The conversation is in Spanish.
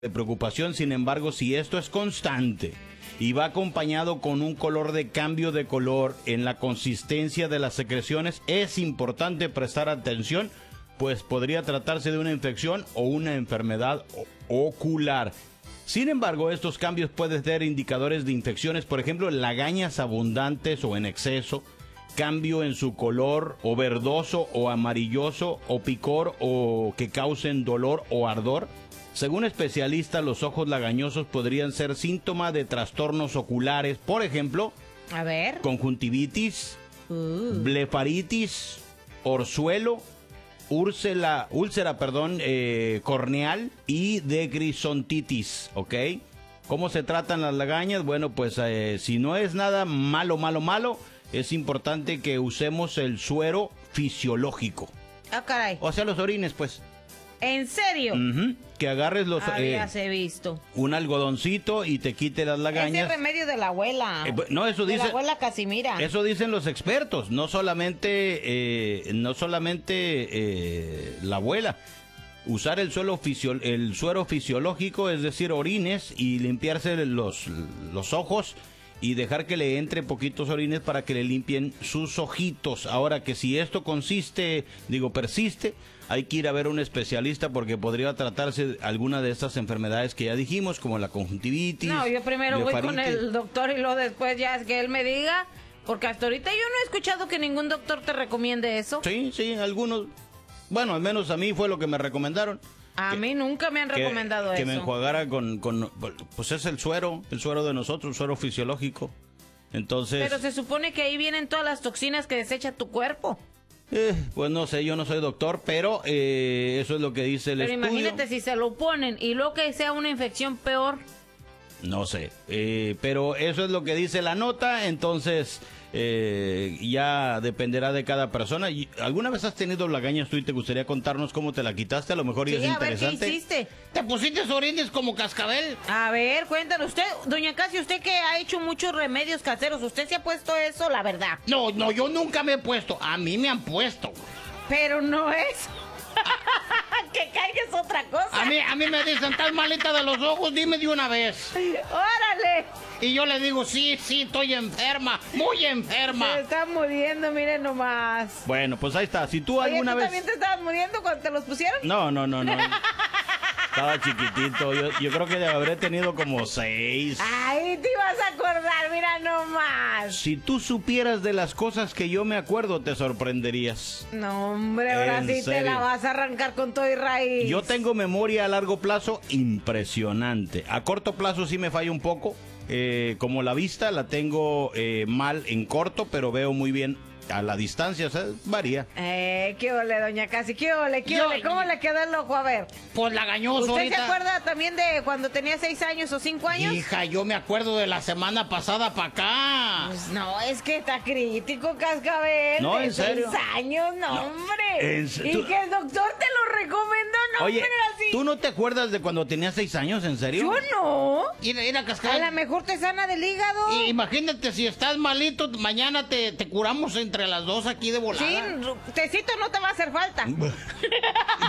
de preocupación. Sin embargo, si esto es constante y va acompañado con un color de cambio de color en la consistencia de las secreciones, es importante prestar atención, pues podría tratarse de una infección o una enfermedad ocular. Sin embargo, estos cambios pueden ser indicadores de infecciones, por ejemplo, lagañas abundantes o en exceso, cambio en su color, o verdoso o amarilloso, o picor o que causen dolor o ardor. Según especialistas, los ojos lagañosos podrían ser síntoma de trastornos oculares, por ejemplo, a ver, conjuntivitis, blefaritis, orzuelo, úlcera, corneal y degrisontitis, ¿ok? ¿Cómo se tratan las lagañas? Bueno, pues si no es nada malo, es importante que usemos el suero fisiológico. Ah, caray. O sea, los orines, pues. ¿En serio? Que agarres los... Habías visto. Un algodoncito y te quite las lagañas. Es el remedio de la abuela. No, eso dice... De la abuela Casimira. Eso dicen los expertos, no solamente la abuela. Usar el suero fisiológico, es decir, orines, y limpiarse los ojos y dejar que le entre poquitos orines para que le limpien sus ojitos. Ahora que si esto persiste, hay que ir a ver a un especialista porque podría tratarse de alguna de estas enfermedades que ya dijimos, como la conjuntivitis. No, yo primero voy con el doctor y luego después ya es que él me diga, porque hasta ahorita yo no he escuchado que ningún doctor te recomiende eso. Sí, algunos. Bueno, al menos a mí fue lo que me recomendaron. A mí nunca me han recomendado eso. Que me enjuagara pues es el suero de nosotros, el suero fisiológico. Entonces... Pero se supone que ahí vienen todas las toxinas que desecha tu cuerpo. Pues no sé, yo no soy doctor, pero eso es lo que dice el estudio. Pero imagínate si se lo ponen y luego que sea una infección peor. No sé, pero eso es lo que dice la nota, entonces ya dependerá de cada persona. ¿Alguna vez has tenido lagañas tú y te gustaría contarnos cómo te la quitaste? A lo mejor sí, es interesante. A ver, ¿qué hiciste? ¿Te pusiste orines como cascabel? A ver, cuéntanos. Usted, doña Casi, usted que ha hecho muchos remedios caseros, ¿usted se ha puesto eso, la verdad? No, yo nunca me he puesto. A mí me han puesto. Pero no es... que cargues otra cosa. A mí me dicen, ¿estás malita de los ojos? Dime de una vez. ¡Órale! Y yo le digo, sí, estoy enferma, muy enferma. Se está muriendo, miren nomás. Bueno, pues ahí está. Si tú alguna vez... ¿También te estabas muriendo cuando te los pusieron? No. Estaba chiquitito. Yo creo que habré tenido como 6. Ay, te ibas a acordar, mira nomás. Si tú supieras de las cosas que yo me acuerdo, te sorprenderías. No, hombre, ahora sí te la vas a arrancar con todo y raíz. Yo tengo memoria a largo plazo impresionante. A corto plazo sí me falla un poco. Como la vista la tengo mal en corto, pero veo muy bien a la distancia, o sea, varía. ¿Qué ole, doña Casi? ¿Qué ole? ¿Cómo le quedó el ojo? A ver. Pues lagañoso. ¿Usted se acuerda también de cuando tenía 6 años o 5 años? Hija, yo me acuerdo de la semana pasada para acá. Pues no, es que está crítico, Cascabel. No, ¿en serio? 6 años, no, hombre. Y que el doctor te lo recomendó, no, oye, hombre, así. ¿tú no te acuerdas de cuando tenías 6 años, en serio? Yo no. Era Cascabel. A lo mejor te sana del hígado. Imagínate, si estás malito, mañana te curamos entre las dos aquí de volada. Sí, tecito no te va a hacer falta.